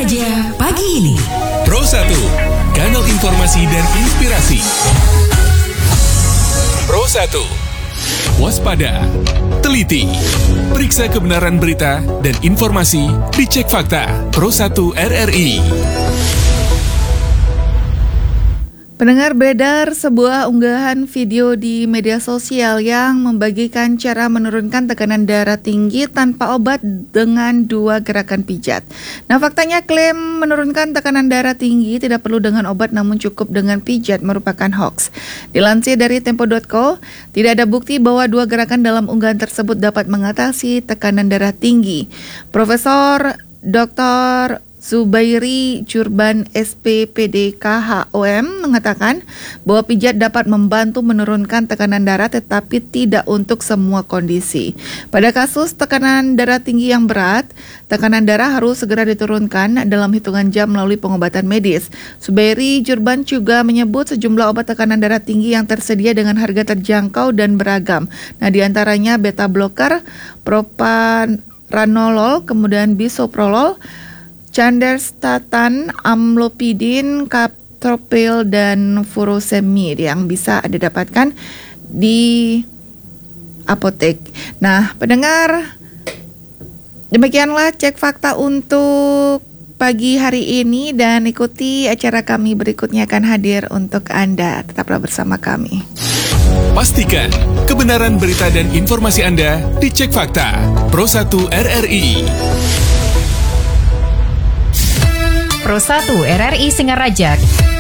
saja pagi ini. Pro 1, kanal informasi dan inspirasi. Pro 1, waspada, teliti, periksa kebenaran berita dan informasi, dicek fakta. Pro 1 RRI. Pendengar, beredar sebuah unggahan video di media sosial yang membagikan cara menurunkan tekanan darah tinggi tanpa obat dengan 2 gerakan pijat. Nah, faktanya klaim menurunkan tekanan darah tinggi tidak perlu dengan obat namun cukup dengan pijat merupakan hoax. Dilansir dari Tempo.co, tidak ada bukti bahwa 2 gerakan dalam unggahan tersebut dapat mengatasi tekanan darah tinggi. Profesor Dr. Zubairi Jurban SPPD KHOM mengatakan bahwa pijat dapat membantu menurunkan tekanan darah tetapi tidak untuk semua kondisi. Pada kasus tekanan darah tinggi yang berat, tekanan darah harus segera diturunkan dalam hitungan jam melalui pengobatan medis. Zubairi Jurban juga menyebut sejumlah obat tekanan darah tinggi yang tersedia dengan harga terjangkau dan beragam. Nah, diantaranya beta blocker, propranolol, kemudian bisoprolol, Chanderstatan, amlopidin, captopril, dan furosemid yang bisa Anda dapatkan di apotek. Nah, pendengar, demikianlah cek fakta untuk pagi hari ini dan ikuti acara kami berikutnya akan hadir untuk Anda. Tetaplah bersama kami. Pastikan kebenaran berita dan informasi Anda dicek fakta. Pro 1 RRI. Pro 1 RRI Singaraja